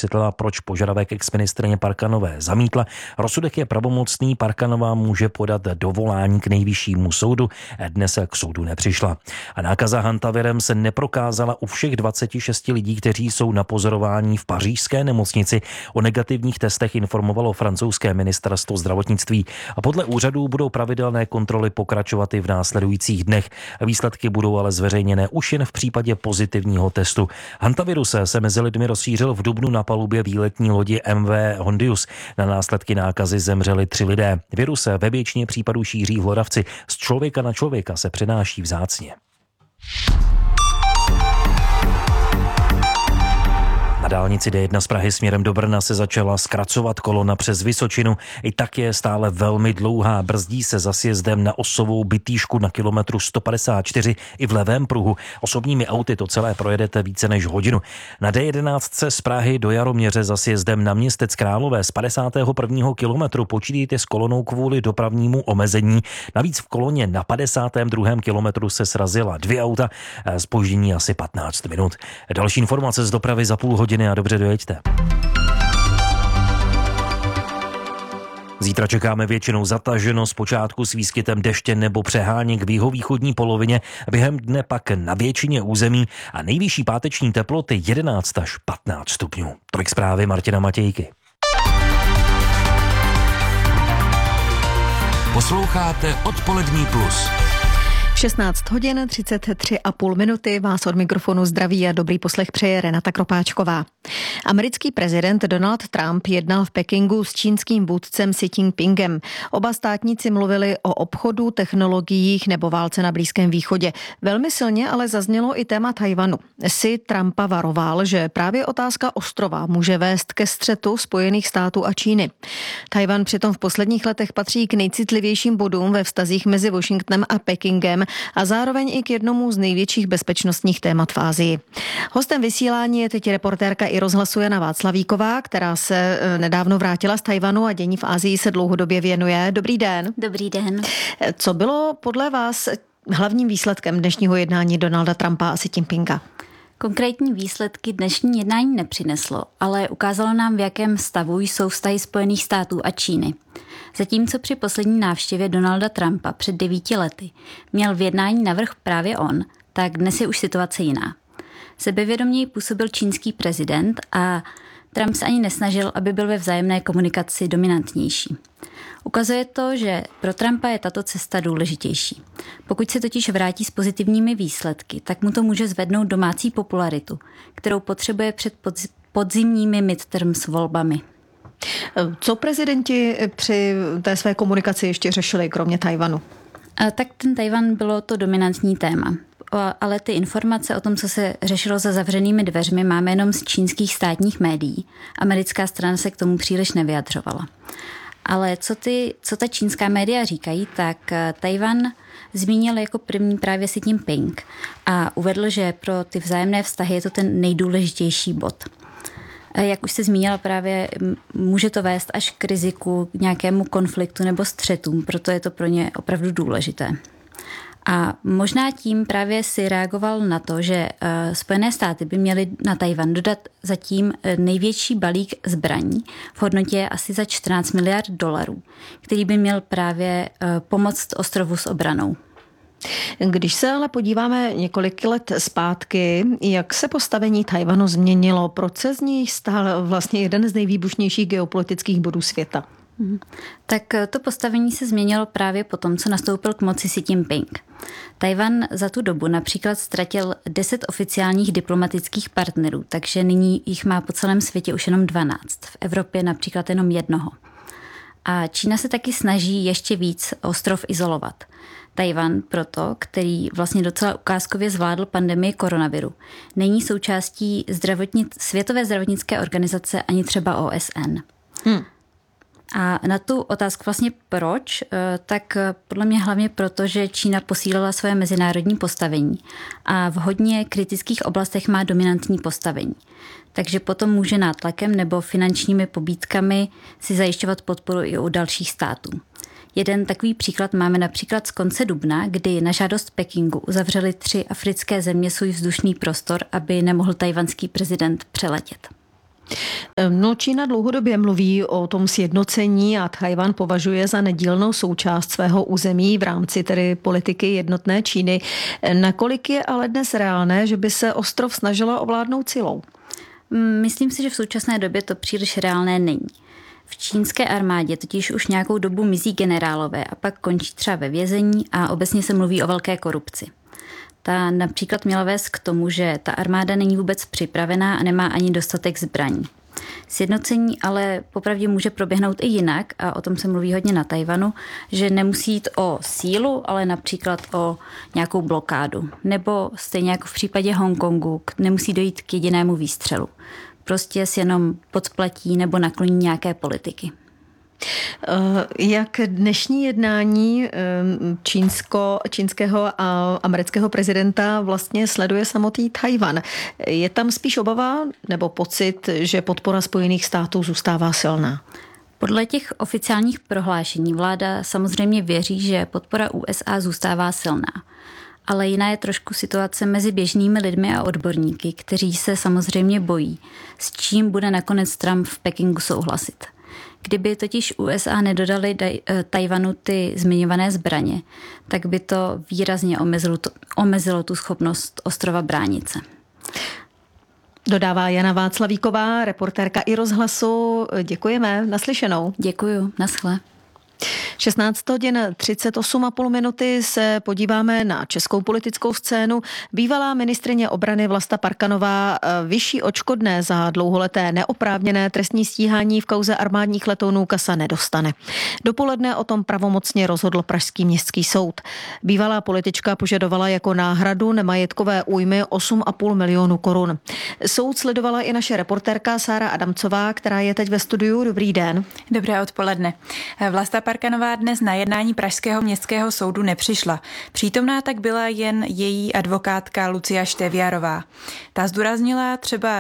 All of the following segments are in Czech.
vysvětlila, proč požadavek exministryně Parkanové zamítla. Rozsudek je pravomocný, Parkanová může podat dovolání k nejvyššímu soudu. Dnes k soudu nepřišla. A nákaza hantavirem se neprokázala u všech 26 lidí, kteří jsou na pozorování v pařížské nemocnici. O negativních testech informovalo francouzské ministerstvo zdravotnictví. A podle úřadů budou pravidelné kontroly pokračovat i v následujících dnech. Výsledky budou ale zveřejněné už jen v případě pozitivního testu. Hantavirus se mezi lidmi rozšířil v dubnu na palubě výletní lodi MV Hondius. Na následky nákazy zemřeli 3 lidé. Virus se ve většině případů šíří v hlodavci. Z člověka na člověka se přenáší vzácně. Na dálnici D1 z Prahy směrem do Brna se začala zkracovat kolona přes Vysočinu. I tak je stále velmi dlouhá. Brzdí se za sjezdem na Osovou Bytýšku na kilometru 154 i v levém pruhu. Osobními auty to celé projedete více než hodinu. Na D11 z Prahy do Jaroměře za sjezdem na Městec Králové z 51. kilometru počítejte s kolonou kvůli dopravnímu omezení. Navíc v koloně na 52. kilometru se srazila 2 auta. Zpoždění asi 15 minut. Další informace z dopravy za půl hodiny a dobře dojeďte. Zítra čekáme většinou zataženo, zpočátku s výskytem deště nebo přeháněk v jihovýchodní polovině, během dne pak na většině území a nejvyšší páteční teploty 11 až 15 stupňů. Tolik zprávy Martina Matějky. Posloucháte Odpolední plus. 16 hodin 33,5 minuty, vás od mikrofonu zdraví a dobrý poslech přeje Renata Kropáčková. Americký prezident Donald Trump jednal v Pekingu s čínským vůdcem Xi Jinpingem. Oba státníci mluvili o obchodu, technologiích nebo válce na Blízkém východě. Velmi silně ale zaznělo i téma Tchaj-wanu. Xi Trumpa varoval, že právě otázka ostrova může vést ke střetu Spojených států a Číny. Tchaj-wan přitom v posledních letech patří k nejcitlivějším bodům ve vztazích mezi Washingtonem a Pekingem a zároveň i k jednomu z největších bezpečnostních témat v Asii. Hostem vysílání je teď reportérka i rozhlasu Jana Václavíková, která se nedávno vrátila z Tchaj-wanu a dění v Asii se dlouhodobě věnuje. Dobrý den. Dobrý den. Co bylo podle vás hlavním výsledkem dnešního jednání Donalda Trumpa a Xi Jinpinga? Konkrétní výsledky dnešní jednání nepřineslo, ale ukázalo nám, v jakém stavu jsou vztahy Spojených států a Číny. Zatímco při poslední návštěvě Donalda Trumpa před 9 lety měl v jednání navrch právě on, tak dnes je už situace jiná. Sebevědoměji působil čínský prezident a Trump se ani nesnažil, aby byl ve vzájemné komunikaci dominantnější. Ukazuje to, že pro Trumpa je tato cesta důležitější. Pokud se totiž vrátí s pozitivními výsledky, tak mu to může zvednout domácí popularitu, kterou potřebuje před podzimními midterms volbami. Co prezidenti při té své komunikaci ještě řešili, kromě Tchaj-wanu? Tak ten Tchaj-wan bylo to dominantní téma. Ale ty informace o tom, co se řešilo za zavřenými dveřmi, máme jenom z čínských státních médií. Americká strana se k tomu příliš nevyjadřovala. Ale co ta čínská média říkají, tak Tchaj-wan zmínil jako první právě Xi Jinping a uvedl, že pro ty vzájemné vztahy je to ten nejdůležitější bod. Jak už se zmínila právě, může to vést až k riziku, k nějakému konfliktu nebo střetům, proto je to pro ně opravdu důležité. A možná tím právě si reagoval na to, že Spojené státy by měly na Tchaj-wan dodat zatím největší balík zbraní v hodnotě asi za 14 miliard dolarů, který by měl právě pomoct ostrovu s obranou. Když se ale podíváme několik let zpátky, jak se postavení Tchaj-wanu změnilo, proč se z něj stal vlastně jeden z nejvýbušnějších geopolitických bodů světa? Tak to postavení se změnilo právě po tom, co nastoupil k moci Xi Jinping. Tchaj-wan za tu dobu například ztratil 10 oficiálních diplomatických partnerů, takže nyní jich má po celém světě už jenom 12. V Evropě například jenom 1. A Čína se taky snaží ještě víc ostrov izolovat. Tchaj-wan proto, který vlastně docela ukázkově zvládl pandemii koronaviru, není součástí Světové zdravotnické organizace ani třeba OSN. A na tu otázku vlastně proč, tak podle mě hlavně proto, že Čína posílila své mezinárodní postavení a v hodně kritických oblastech má dominantní postavení. Takže potom může nátlakem nebo finančními pobídkami si zajišťovat podporu i u dalších států. Jeden takový příklad máme například z konce dubna, kdy na žádost Pekingu uzavřeli 3 africké země svůj vzdušný prostor, aby nemohl tajvanský prezident přeletět. No, Čína dlouhodobě mluví o tom sjednocení a Tchaj-wan považuje za nedílnou součást svého území v rámci tedy politiky jednotné Číny. Nakolik je ale dnes reálné, že by se ostrov snažila ovládnout silou? Myslím si, že v současné době to příliš reálné není. V čínské armádě totiž už nějakou dobu mizí generálové a pak končí třeba ve vězení a obecně se mluví o velké korupci. Ta například měla vést k tomu, že ta armáda není vůbec připravená a nemá ani dostatek zbraní. Sjednocení ale popravdě může proběhnout i jinak a o tom se mluví hodně na Tchaj-wanu, že nemusí jít o sílu, ale například o nějakou blokádu. Nebo stejně jako v případě Hongkongu, nemusí dojít k jedinému výstřelu. Prostě si jenom podsplatí nebo nakloní nějaké politiky. Jak dnešní jednání čínského a amerického prezidenta vlastně sleduje samotný Tchaj-wan? Je tam spíš obava nebo pocit, že podpora Spojených států zůstává silná? Podle těch oficiálních prohlášení vláda samozřejmě věří, že podpora USA zůstává silná. Ale jiná je trošku situace mezi běžnými lidmi a odborníky, kteří se samozřejmě bojí, s čím bude nakonec Trump v Pekingu souhlasit. Kdyby totiž USA nedodali Tchaj-wanu ty zmiňované zbraně, tak by to výrazně omezilo tu schopnost ostrova bránit se. Dodává Jana Václavíková, reportérka iRozhlasu. Děkujeme, naslyšenou. Děkuju, naschle. 16 hodin 38,5 minuty se podíváme na českou politickou scénu. Bývalá ministryně obrany Vlasta Parkanová vyšší odškodné za dlouholeté neoprávněné trestní stíhání v kauze armádních letounů CASA nedostane. Dopoledne o tom pravomocně rozhodl Pražský městský soud. Bývalá politička požadovala jako náhradu nemajetkové újmy 8,5 milionu korun. Soud sledovala i naše reportérka Sára Adamcová, která je teď ve studiu. Dobrý den. Dobré odpoledne. Vlasta Parkanová dnes na jednání Pražského městského soudu nepřišla. Přítomná tak byla jen její advokátka Lucia Števiarová. Ta zdůraznila třeba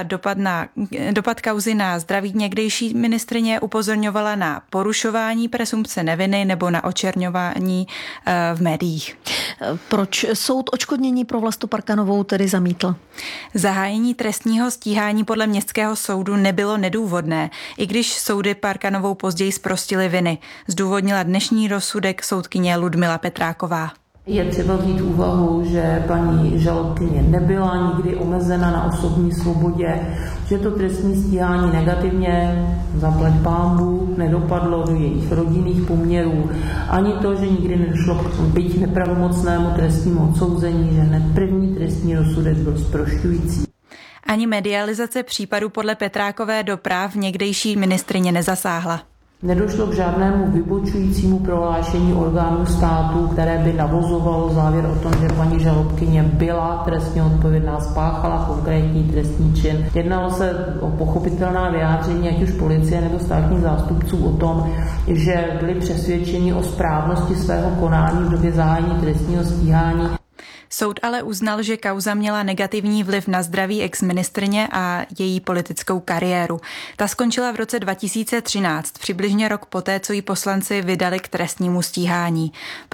dopad kauzy na zdraví někdejší ministryně, upozorňovala na porušování presumpce neviny nebo na očerňování v médiích. Proč soud odškodnění pro Vlastu Parkanovou tedy zamítl? Zahájení trestního stíhání podle městského soudu nebylo nedůvodné, i když soudy Parkanovou později zprostily viny. Zdůvodnila dnešní rozsudek soudkyně Ludmila Petráková. Je třeba vzít v úvahu, že paní žalobkyně nebyla nikdy omezena na osobní svobodě, že to trestní stíhání negativně, zaplať pánbůh, nedopadlo do jejich rodinných poměrů, ani to, že nikdy nedošlo k byť nepravomocnému trestnímu odsouzení, že hned první trestní rozsudek byl zprošťující. Ani medializace případu podle Petrákové do práv někdejší ministryně nezasáhla. Nedošlo k žádnému vybočujícímu prohlášení orgánů státu, které by navozovalo závěr o tom, že paní žalobkyně byla trestně odpovědná, spáchala konkrétní trestný čin. Jednalo se o pochopitelná vyjádření, ať už policie nebo státních zástupců o tom, že byli přesvědčeni o správnosti svého konání v době zahájení trestního stíhání. Soud ale uznal, že kauza měla negativní vliv na zdraví exministryně a její politickou kariéru. Ta skončila v roce 2013, přibližně rok poté, co ji poslanci vydali k trestnímu stíhání.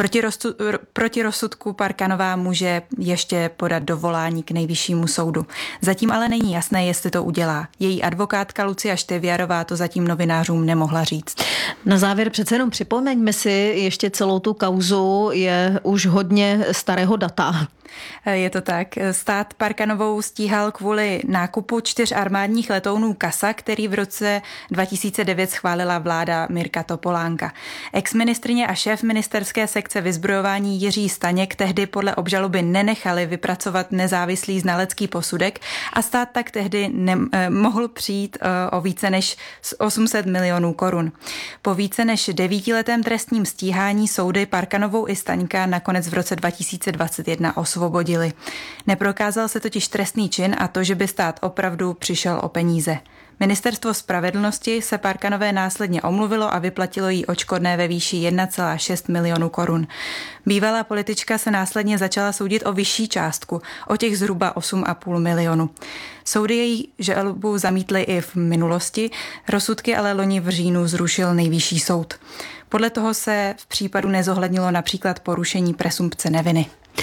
Proti rozsudku Parkanová může ještě podat dovolání k nejvyššímu soudu. Zatím ale není jasné, jestli to udělá. Její advokátka Lucia Števiarová to zatím novinářům nemohla říct. Na závěr přece jenom připomeňme si ještě celou tu kauzu, je už hodně starého data. Je to tak. Stát Parkanovou stíhal kvůli nákupu 4 armádních letounů CASA, který v roce 2009 schválila vláda Mirka Topolánka. Exministryně a šéf ministerské sekce vyzbrojování Jiří Staněk tehdy podle obžaloby nenechali vypracovat nezávislý znalecký posudek a stát tak tehdy mohl přijít o více než 800 milionů korun. Po více než 9letém trestním stíhání soudy Parkanovou i Staňka nakonec v roce 2021 osvobodili. Neprokázal se totiž trestný čin a to, že by stát opravdu přišel o peníze. Ministerstvo spravedlnosti se Parkanové následně omluvilo a vyplatilo jí odškodné ve výši 1,6 milionu korun. Bývalá politička se následně začala soudit o vyšší částku, o těch zhruba 8,5 milionu. Soudy její žalobu zamítly i v minulosti, rozsudky ale loni v říjnu zrušil nejvyšší soud. Podle toho se v případu nezohlednilo například porušení presumpce neviny.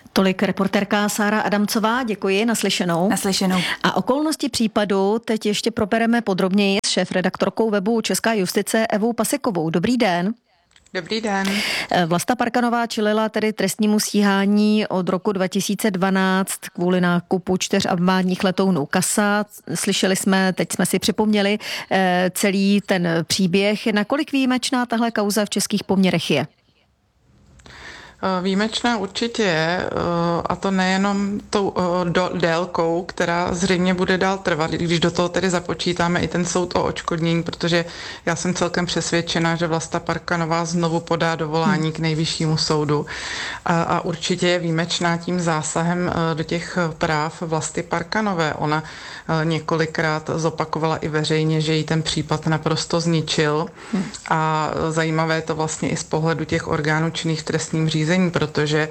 Tolik reportérka Sára Adamcová, děkuji, naslyšenou. Naslyšenou. A okolnosti případu teď ještě probereme podrobněji s šéfredaktorkou webu Česká justice Evou Pasekovou. Dobrý den. Dobrý den. Vlasta Parkanová čelila tedy trestnímu stíhání od roku 2012 kvůli nákupu 4 armádních letounů CASA. Slyšeli jsme, teď jsme si připomněli celý ten příběh. Nakolik výjimečná tahle kauza v českých poměrech je? Výjimečná určitě je, a to nejenom tou délkou, která zřejmě bude dál trvat, když do toho tedy započítáme i ten soud o odškodnění, protože já jsem celkem přesvědčena, že Vlasta Parkanová znovu podá dovolání k nejvyššímu soudu a určitě je výjimečná tím zásahem do těch práv Vlasty Parkanové. Ona několikrát zopakovala i veřejně, že jí ten případ naprosto zničil a zajímavé je to vlastně i z pohledu těch orgánů činných v trestním řízení, protože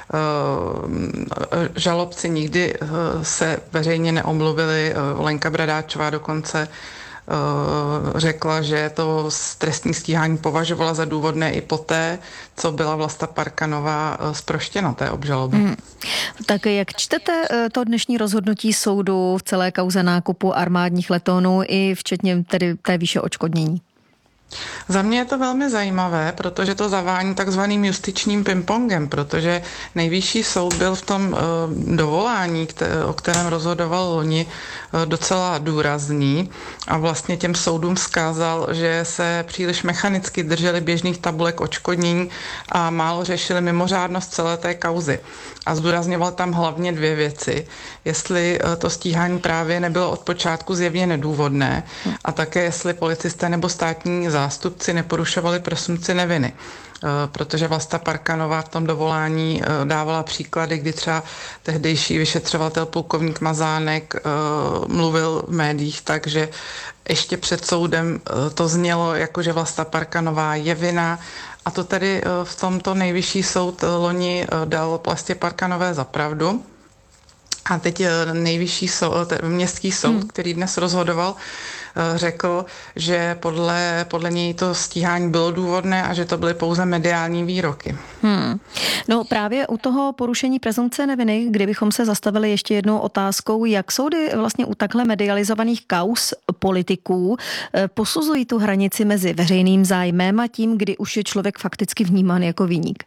žalobci nikdy se veřejně neomluvili. Lenka Bradáčová dokonce řekla, že to trestní stíhání považovala za důvodné i poté, co byla Vlasta Parkanová zproštěna té obžaloby. Tak jak čtete to dnešní rozhodnutí soudu v celé kauze nákupu armádních letounů i včetně tedy té výše odškodnění? Za mě je to velmi zajímavé, protože to zavání takzvaným justičním pingpongem, protože nejvyšší soud byl v tom dovolání, o kterém rozhodoval loni, docela důrazný a vlastně těm soudům vzkázal, že se příliš mechanicky drželi běžných tabulek odškodnění a málo řešili mimořádnost celé té kauzy. A zdůrazňoval tam hlavně 2 věci. Jestli to stíhání právě nebylo od počátku zjevně nedůvodné a také jestli policisté nebo státní zástupci neporušovali presumpci neviny. Protože Vlasta Parkanová v tom dovolání dávala příklady, kdy třeba tehdejší vyšetřovatel plukovník Mazánek mluvil v médiích tak, že ještě před soudem to znělo jako, že Vlasta Parkanová je vinna. A to tedy v tomto nejvyšší soud loni dal Vlastě Parkanové za pravdu. A teď nejvyšší soud, městský soud, který dnes rozhodoval, řekl, že podle něj to stíhání bylo důvodné a že to byly pouze mediální výroky. No právě u toho porušení presumpce neviny, kdybychom se zastavili ještě jednou otázkou, jak soudy vlastně u takhle medializovaných kauz politiků posuzují tu hranici mezi veřejným zájmem a tím, kdy už je člověk fakticky vnímán jako viník?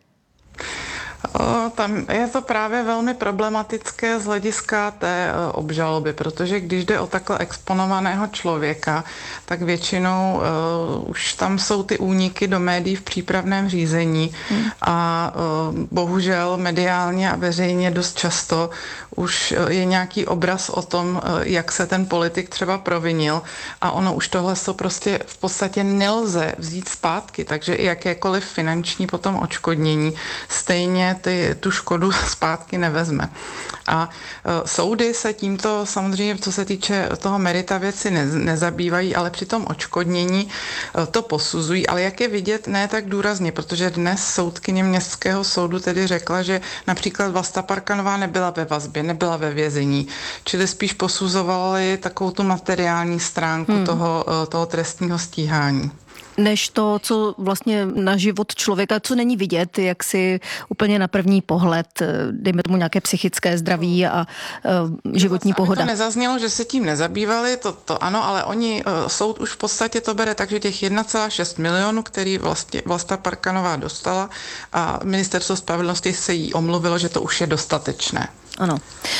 Tam je to právě velmi problematické z hlediska té obžaloby, protože když jde o takhle exponovaného člověka, tak většinou už tam jsou ty úniky do médií v přípravném řízení a bohužel mediálně a veřejně dost často už je nějaký obraz o tom, jak se ten politik třeba provinil a ono už tohle to prostě v podstatě nelze vzít zpátky, takže i jakékoliv finanční potom odškodnění stejně tu škodu zpátky nevezme. A soudy se tímto samozřejmě, co se týče toho merita věci, nezabývají, ale při tom odškodnění to posuzují, ale jak je vidět, ne tak důrazně, protože dnes soudkyně městského soudu tedy řekla, že například Vlasta Parkanová nebyla ve vazbě, nebyla ve vězení, čili spíš posuzovali takovou tu materiální stránku toho trestního stíhání. Než to, co vlastně na život člověka, co není vidět, jak si úplně na první pohled, dejme tomu nějaké psychické zdraví a životní pohoda. To nezaznělo, že se tím nezabývali, to ano, ale soud už v podstatě to bere tak, že těch 1,6 milionu, který Vlasta Parkanová dostala a ministerstvo spravedlnosti se jí omluvilo, že to už je dostatečné. Ano.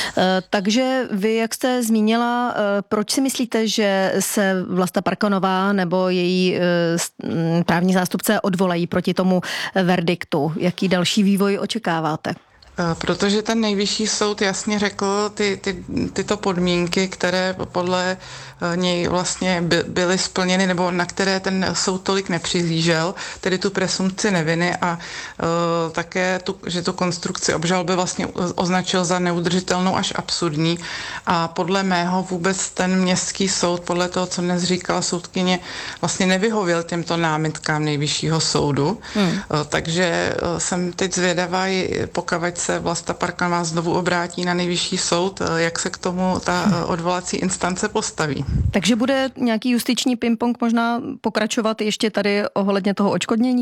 Takže vy, jak jste zmínila, proč si myslíte, že se Vlasta Parkanová nebo její právní zástupce odvolají proti tomu verdiktu? Jaký další vývoj očekáváte? Protože ten nejvyšší soud jasně řekl tyto podmínky, které podle něj vlastně byly splněny, nebo na které ten soud tolik nepřihlížel, tedy tu presumpci neviny a také, že tu konstrukci obžaloby vlastně označil za neudržitelnou až absurdní. A podle mého vůbec ten městský soud, podle toho, co dnes říkala soudkyně, vlastně nevyhověl těmto námitkám nejvyššího soudu. Takže jsem teď zvědavá, pokud se Vlasta Parkanová znovu obrátí na nejvyšší soud, jak se k tomu ta odvolací instance postaví. Takže bude nějaký justiční ping-pong možná pokračovat ještě tady ohledně toho odškodnění?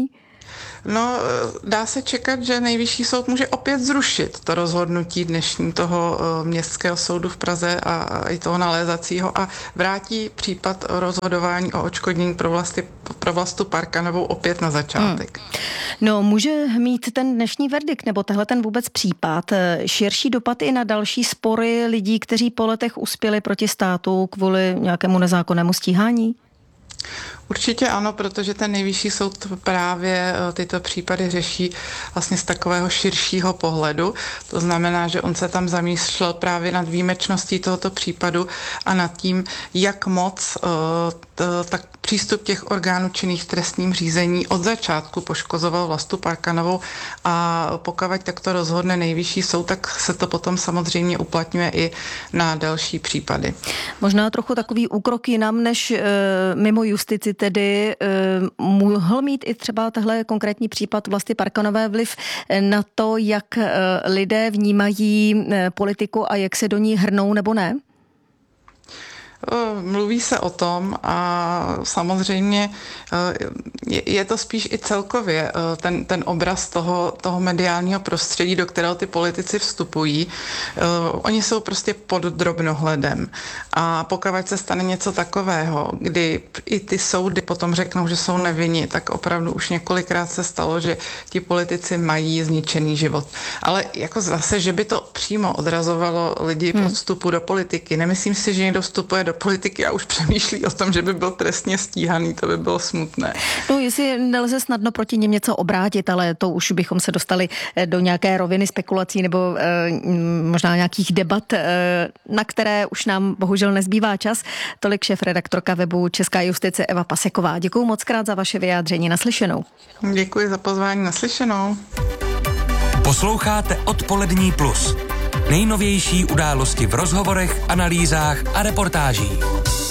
No, dá se čekat, že Nejvyšší soud může opět zrušit to rozhodnutí dnešní toho Městského soudu v Praze a i toho nalézacího a vrátí případ rozhodování o odškodnění pro Vlastu Parkanovou opět na začátek. No, může mít ten dnešní verdikt nebo tehle ten vůbec případ širší dopad i na další spory lidí, kteří po letech uspěli proti státu kvůli nějakému nezákonnému stíhání? Určitě ano, protože ten Nejvyšší soud právě tyto případy řeší vlastně z takového širšího pohledu. To znamená, že on se tam zamýšlel právě nad výjimečností tohoto případu a nad tím, jak moc tak přístup těch orgánů činných v trestním řízení od začátku poškozoval Vlastu Parkanovou a pokud takto rozhodne Nejvyšší soud, tak se to potom samozřejmě uplatňuje i na další případy. Možná trochu takový úkrok jinam než mimo justici, tedy mohl mít i třeba tahle konkrétní případ Vlasty Parkanové vliv na to, jak lidé vnímají politiku a jak se do ní hrnou nebo ne? Mluví se o tom a samozřejmě je to spíš i celkově ten obraz toho mediálního prostředí, do kterého ty politici vstupují. Oni jsou prostě pod drobnohledem a pokud se stane něco takového, kdy i ty soudy potom řeknou, že jsou nevinni, tak opravdu už několikrát se stalo, že ti politici mají zničený život. Ale jako zase, že by to přímo odrazovalo lidi od vstupu do politiky. Nemyslím si, že někdo vstupuje do politiky a už přemýšlí o tom, že by byl trestně stíhaný, to by bylo smutné. No, jestli nelze snadno proti něm něco obrátit, ale to už bychom se dostali do nějaké roviny spekulací nebo možná nějakých debat, na které už nám bohužel nezbývá čas. Tolik šéfredaktorka webu Česká justice Eva Paseková. Děkuju moc krát za vaše vyjádření. Naslyšenou. Děkuji za pozvání. Naslyšenou. Posloucháte Odpolední plus. Nejnovější události v rozhovorech, analýzách a reportážích.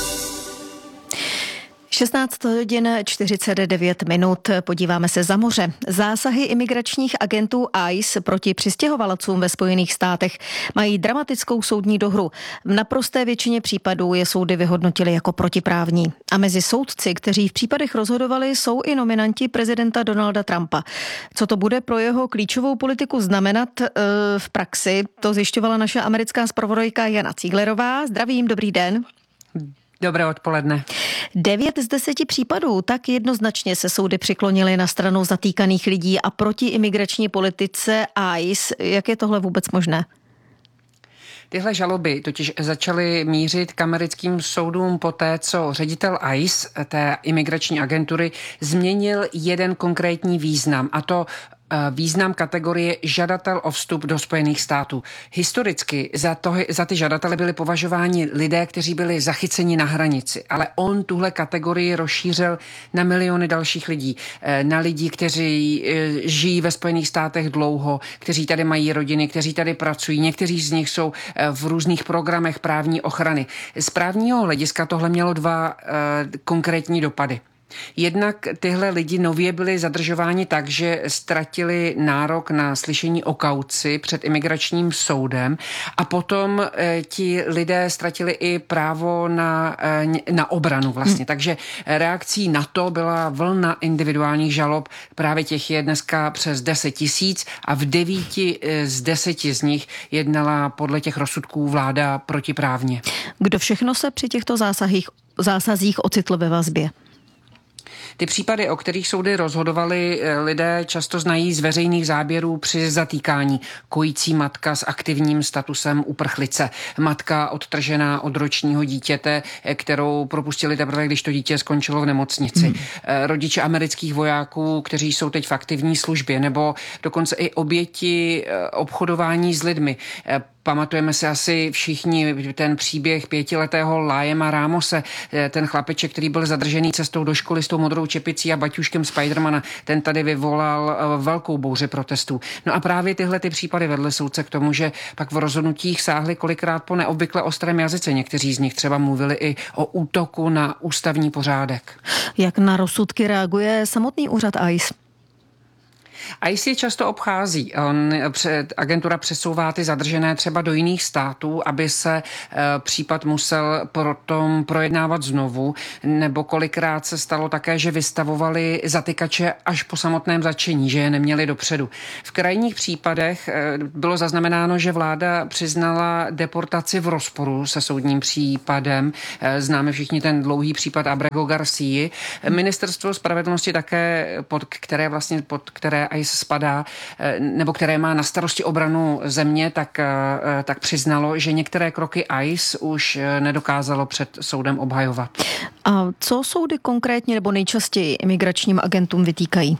16 hodin 49 minut. Podíváme se za moře. Zásahy imigračních agentů ICE proti přistěhovalcům ve Spojených státech mají dramatickou soudní dohru. V naprosté většině případů je soudy vyhodnotily jako protiprávní. A mezi soudci, kteří v případech rozhodovali, jsou i nominanti prezidenta Donalda Trumpa. Co to bude pro jeho klíčovou politiku znamenat v praxi, to zjišťovala naše americká zpravodajka Jana Cíglerová. Zdravím, dobrý den. Dobré odpoledne. 9 z 10 případů tak jednoznačně se soudy přiklonily na stranu zatýkaných lidí a proti imigrační politice ICE. Jak je tohle vůbec možné? Tyhle žaloby totiž začaly mířit k americkým soudům poté, co ředitel ICE, té imigrační agentury, změnil jeden konkrétní význam, a to význam kategorie žadatel o vstup do Spojených států. Historicky za ty žadatele byli považováni lidé, kteří byli zachyceni na hranici, ale on tuhle kategorii rozšířil na miliony dalších lidí. Na lidi, kteří žijí ve Spojených státech dlouho, kteří tady mají rodiny, kteří tady pracují. Někteří z nich jsou v různých programech právní ochrany. Z právního hlediska tohle mělo dva konkrétní dopady. Jednak tyhle lidi nově byli zadržováni tak, že ztratili nárok na slyšení o kauci před imigračním soudem a potom ti lidé ztratili i právo na obranu vlastně. Takže reakcí na to byla vlna individuálních žalob, právě těch je dneska přes 10 000 a v 9 z 10 z nich jednala podle těch rozsudků vláda protiprávně. Kdo všechno se při těchto zásazích ocitl ve vazbě? Ty případy, o kterých soudy rozhodovali, lidé často znají z veřejných záběrů při zatýkání. Kojící matka s aktivním statusem uprchlice. Matka odtržená od ročního dítěte, kterou propustili teprve, když to dítě skončilo v nemocnici. Rodiče amerických vojáků, kteří jsou teď v aktivní službě, nebo dokonce i oběti obchodování s lidmi. Pamatujeme si asi všichni ten příběh 5letého Liama Ramose, ten chlapeček, který byl zadržený cestou do školy s tou modrou čepicí a baťuškem Spidermana, ten tady vyvolal velkou bouři protestů. No a právě tyhle ty případy vedly soudce k tomu, že pak v rozhodnutích sáhli kolikrát po neobvykle ostrém jazyce. Někteří z nich třeba mluvili i o útoku na ústavní pořádek. Jak na rozsudky reaguje samotný úřad ICE? ICE je často obchází. Agentura přesouvá ty zadržené třeba do jiných států, aby se případ musel potom projednávat znovu, nebo kolikrát se stalo také, že vystavovali zatykače až po samotném zatčení, že je neměli dopředu. V krajních případech bylo zaznamenáno, že vláda přiznala deportaci v rozporu se soudním případem. Známe všichni ten dlouhý případ Abrego Garcii. Ministerstvo spravedlnosti také, pod které ICE spadá, nebo které má na starosti obranu země, tak přiznalo, že některé kroky ICE už nedokázalo před soudem obhajovat. A co soudy konkrétně nebo nejčastěji imigračním agentům vytýkají?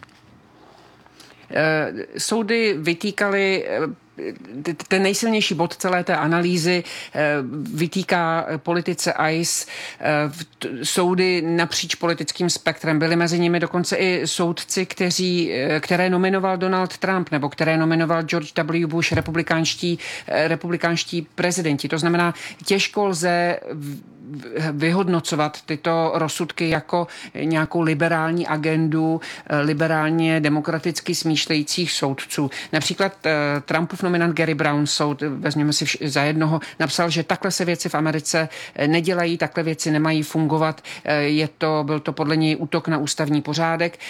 Soudy vytýkaly ten nejsilnější bod celé té analýzy, vytýká politice ICE soudy napříč politickým spektrem. Byli mezi nimi dokonce i soudci, které nominoval Donald Trump nebo které nominoval George W. Bush, republikánští prezidenti. To znamená, těžko lze vyhodnocovat tyto rozsudky jako nějakou liberální agendu liberálně demokraticky smýšlejících soudců. Například Trumpův nominant Gary Brown soud, vezměme si za jednoho, napsal, že takhle se věci v Americe nedělají, takhle věci nemají fungovat. Byl to podle něj útok na ústavní pořádek.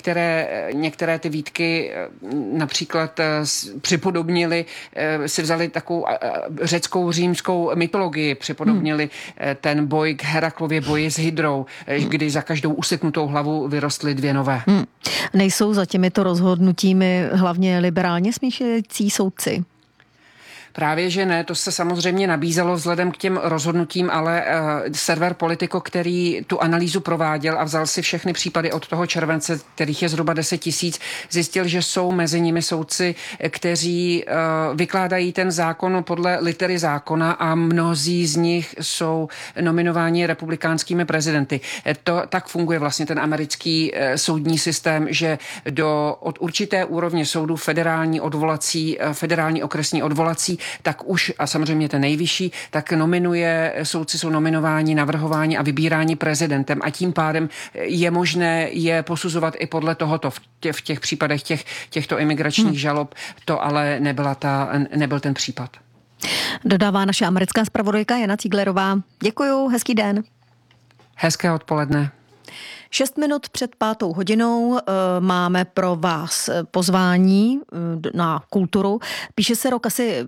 Některé ty výtky například připodobnili, si vzali takovou řeckou římskou mytologii, připodobnili ten boj k Heraklově boji s hydrou, kdy za každou useknutou hlavu vyrostly 2 nové. Nejsou za těmito rozhodnutími hlavně liberálně smýšlející soudci? Právě, že ne, to se samozřejmě nabízelo vzhledem k těm rozhodnutím, ale server Politico, který tu analýzu prováděl a vzal si všechny případy od toho července, kterých je zhruba 10 000, zjistil, že jsou mezi nimi soudci, kteří vykládají ten zákon podle litery zákona a mnozí z nich jsou nominováni republikánskými prezidenty. Tak funguje vlastně ten americký soudní systém, že od určité úrovně soudu federální okresní odvolací, tak už, a samozřejmě ten nejvyšší, tak soudci jsou nominováni, navrhováni a vybíráni prezidentem a tím pádem je možné je posuzovat i podle tohoto v těch případech těchto imigračních žalob. To ale nebyl ten případ. Dodává naše americká zpravodajka Jana Cíglerová. Děkuju, hezký den. Hezké odpoledne. 6 minut před 5:00 máme pro vás pozvání na kulturu. Píše se rok asi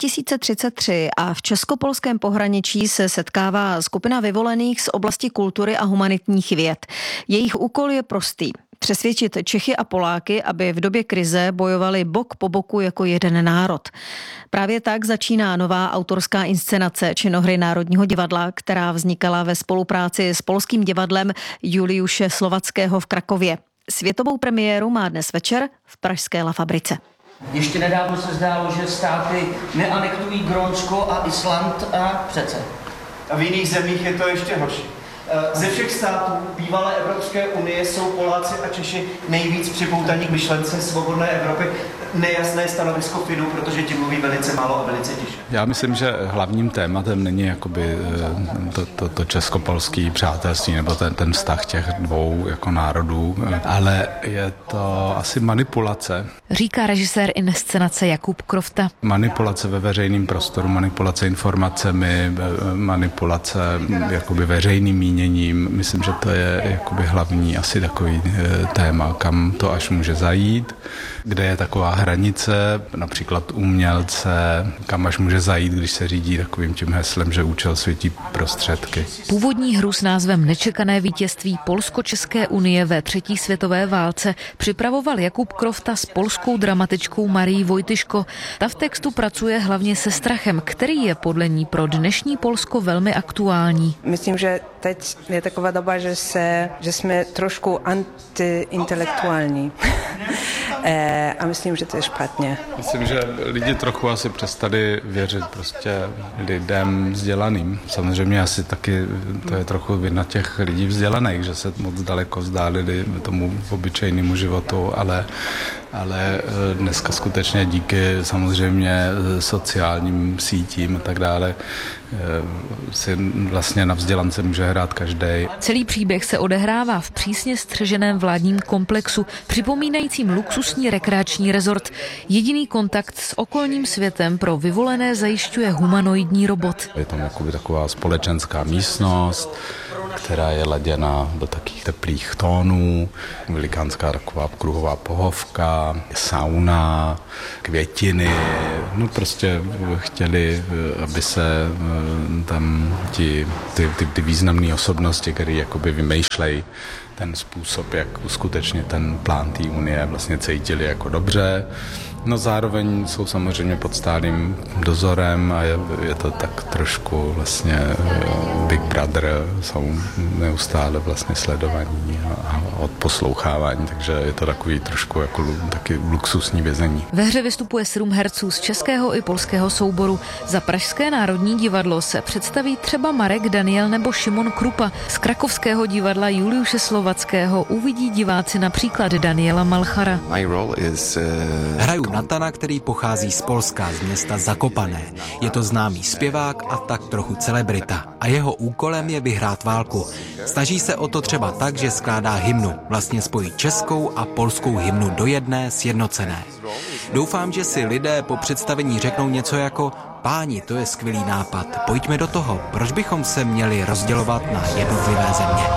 2033 a v českopolském pohraničí se setkává skupina vyvolených z oblasti kultury a humanitních věd. Jejich úkol je prostý. Přesvědčit Čechy a Poláky, aby v době krize bojovali bok po boku jako jeden národ. Právě tak začíná nová autorská inscenace činohry Národního divadla, která vznikala ve spolupráci s polským divadlem Juliuše Slovackého v Krakově. Světovou premiéru má dnes večer v pražské La Fabrice. Ještě nedávno se zdálo, že státy neanektují Grónsko a Island a přece. A v jiných zemích je to ještě horší. Ze všech států bývalé Evropské unie jsou Poláci a Češi nejvíc připoutaní k myšlence svobodné Evropy. Nejasné stanovisko Fidu, protože ti mluví velice málo a velice tiše. Já myslím, že hlavním tématem není jakoby to českopolský přátelství nebo ten vztah těch dvou jako národů, ale je to asi manipulace. Říká režisér inscenace Jakub Krofta. Manipulace ve veřejném prostoru, manipulace informacemi, manipulace jakoby veřejným míněním. Myslím, že to je jakoby hlavní asi takový téma, kam to až může zajít, kde je taková hranice, například umělce, kam až může zajít, když se řídí takovým tím heslem, že účel světí prostředky. Původní hru s názvem Nečekané vítězství Polsko-České unie ve 3. světové válce připravoval Jakub Krofta s polskou dramatičkou Marií Vojtyško. Ta v textu pracuje hlavně se strachem, který je podle ní pro dnešní Polsko velmi aktuální. Myslím, že teď je taková doba, že jsme trošku antiintelektuální. A myslím, že to je špatně. Myslím, že lidi trochu asi přestali věřit prostě lidem vzdělaným. Samozřejmě asi taky to je trochu vina těch lidí vzdělaných, že se moc daleko vzdálili tomu obyčejnému životu, ale dneska skutečně díky samozřejmě sociálním sítím a tak dále si vlastně na vzdělance může hrát každý. Celý příběh se odehrává v přísně střeženém vládním komplexu, připomínajícím luxusní rekreační rezort. Jediný kontakt s okolním světem pro vyvolené zajišťuje humanoidní robot. Je tam jakoby taková společenská místnost, která je laděna do takých teplých tónů, velikánská taková kruhová pohovka, sauna, květiny. No prostě chtěli, aby se tam ty významné osobnosti, které jakoby vymýšlejí ten způsob, jak skutečně ten plán té unie vlastně cítili jako dobře. No zároveň jsou samozřejmě pod stálým dozorem a je to tak trošku vlastně Big Brother, jsou neustále vlastně sledovaní a odposlouchávání, takže je to takový trošku jako taky luxusní vězení. Ve hře vystupuje 7 herců z českého i polského souboru. Za Pražské národní divadlo se představí třeba Marek Daniel nebo Šimon Krupa. Z krakovského divadla Juliuše Slovackého uvidí diváci například Daniela Malchara. Hraju Natana, který pochází z Polska, z města Zakopané. Je to známý zpěvák a tak trochu celebrita. A jeho úkolem je vyhrát válku. Snaží se o to třeba tak, že skládá hymnu. Vlastně spojí českou a polskou hymnu do jedné sjednocené. Doufám, že si lidé po představení řeknou něco jako: páni, to je skvělý nápad, pojďme do toho, proč bychom se měli rozdělovat na jednotlivé země.